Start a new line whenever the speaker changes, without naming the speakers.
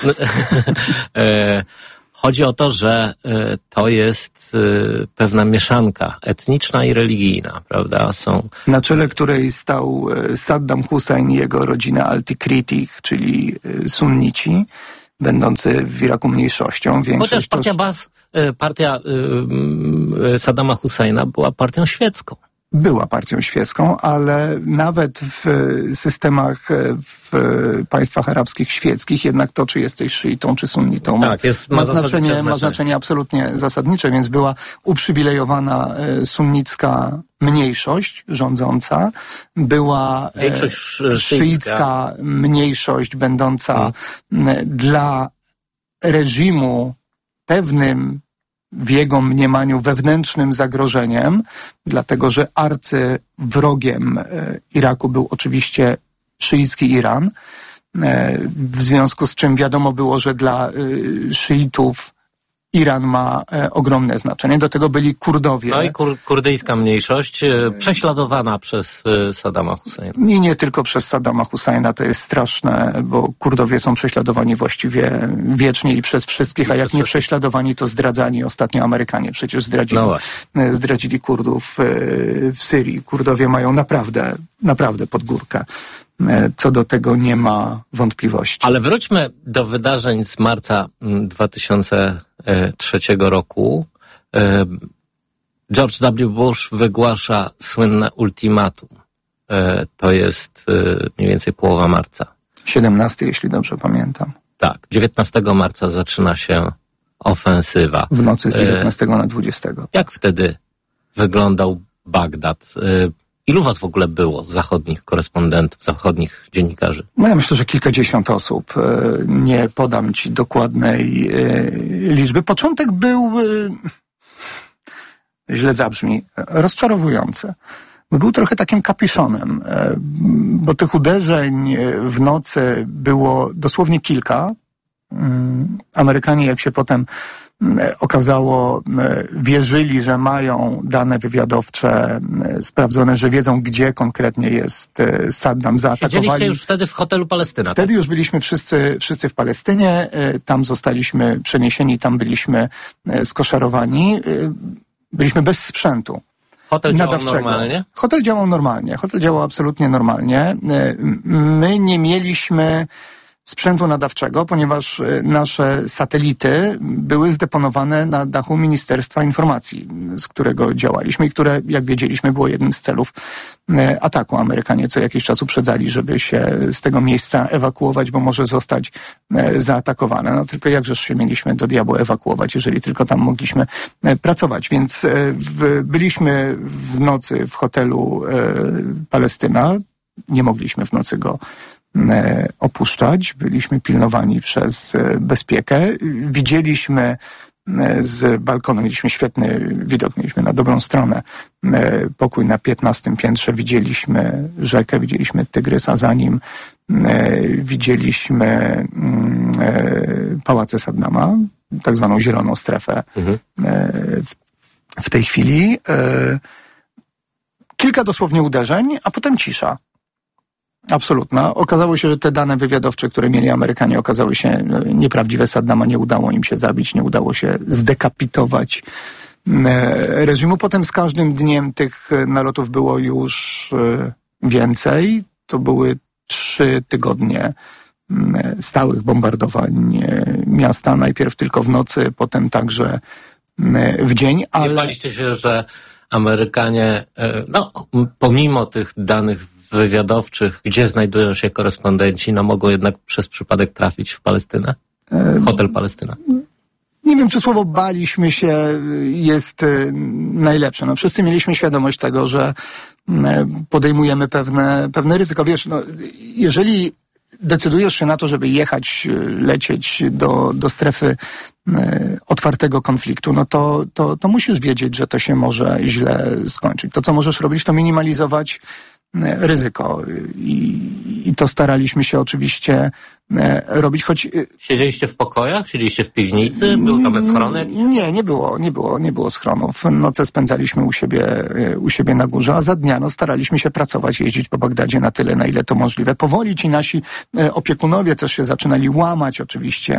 Chodzi o to, że to jest pewna mieszanka etniczna i religijna, prawda?
Na czele której stał Saddam Hussein i jego rodzina Al-Tikriti, czyli sunnici, będący w Iraku mniejszością.
Chociaż partia Saddama Husseina była partią świecką.
Była partią świecką, ale nawet w systemach, w państwach arabskich świeckich, jednak to, czy jesteś szyitą, czy sunnitą, ma znaczenie absolutnie zasadnicze, więc była uprzywilejowana sunnicka mniejszość rządząca, była szyicka mniejszość będąca dla reżimu pewnym w jego mniemaniu wewnętrznym zagrożeniem, dlatego że arcywrogiem Iraku był oczywiście szyicki Iran, w związku z czym wiadomo było, że dla szyitów Iran ma ogromne znaczenie. Do tego byli Kurdowie.
No i kurdyjska mniejszość prześladowana przez Saddama Husseina.
I nie tylko przez Saddama Husseina, to jest straszne, bo Kurdowie są prześladowani właściwie wiecznie i przez wszystkich, a jak nie prześladowani, to zdradzani. Ostatnio Amerykanie przecież zdradzili Kurdów w Syrii. Kurdowie mają naprawdę pod górkę. Co do tego nie ma wątpliwości.
Ale wróćmy do wydarzeń z marca 2003 roku. George W. Bush wygłasza słynne ultimatum. To jest mniej więcej połowa marca.
17, jeśli dobrze pamiętam.
Tak, 19 marca zaczyna się ofensywa.
W nocy z 19 na 20.
Jak wtedy wyglądał Bagdad? Ilu was w ogóle było, zachodnich korespondentów, zachodnich dziennikarzy?
No ja myślę, że kilkadziesiąt osób. Nie podam ci dokładnej liczby. Początek był, źle zabrzmi, rozczarowujący. Był trochę takim kapiszonem, bo tych uderzeń w nocy było dosłownie kilka. Amerykanie, jak się potem okazało, wierzyli, że mają dane wywiadowcze sprawdzone, że wiedzą, gdzie konkretnie jest Saddam. Zaatakowali.
Siedzieliście już wtedy w hotelu Palestyna.
Wtedy już byliśmy wszyscy w Palestynie, tam zostaliśmy przeniesieni, tam byliśmy skoszarowani. Byliśmy bez sprzętu.
Hotel działał normalnie?
Hotel działał absolutnie normalnie. My nie mieliśmy sprzętu nadawczego, ponieważ nasze satelity były zdeponowane na dachu Ministerstwa Informacji, z którego działaliśmy i które, jak wiedzieliśmy, było jednym z celów ataku. Amerykanie co jakiś czas uprzedzali, żeby się z tego miejsca ewakuować, bo może zostać zaatakowane. No tylko jakżeż się mieliśmy do diabła ewakuować, jeżeli tylko tam mogliśmy pracować. Więc byliśmy w nocy w hotelu Palestyna. Nie mogliśmy w nocy go opuszczać. Byliśmy pilnowani przez bezpiekę. Widzieliśmy z balkonu, mieliśmy świetny widok, mieliśmy na dobrą stronę pokój na 15 piętrze, widzieliśmy rzekę, widzieliśmy Tygrysa, za nim widzieliśmy pałace Saddama, tak zwaną zieloną strefę w tej chwili. Kilka dosłownie uderzeń, a potem cisza. Absolutna. Okazało się, że te dane wywiadowcze, które mieli Amerykanie, okazały się nieprawdziwe. Saddama nie udało im się zabić, nie udało się zdekapitować reżimu. Potem z każdym dniem tych nalotów było już więcej. To były 3 tygodnie stałych bombardowań miasta. Najpierw tylko w nocy, potem także w dzień. Ale
nie baliście się, że Amerykanie, pomimo tych danych wywiadowczych, gdzie znajdują się korespondenci, mogą jednak przez przypadek trafić w Palestynę? Hotel Palestyna.
Nie wiem, czy słowo baliśmy się jest najlepsze. Wszyscy mieliśmy świadomość tego, że podejmujemy pewne ryzyko. Wiesz, jeżeli decydujesz się na to, żeby lecieć do strefy otwartego konfliktu, to musisz wiedzieć, że to się może źle skończyć. To, co możesz robić, to minimalizować ryzyko. I to staraliśmy się oczywiście robić, choć...
Siedzieliście w pokojach? Siedzieliście w piwnicy? Był tam schronek?
Nie było schronów. Noce spędzaliśmy u siebie na górze, a za dnia staraliśmy się pracować, jeździć po Bagdadzie na tyle, na ile to możliwe. Powoli ci nasi opiekunowie też się zaczynali łamać oczywiście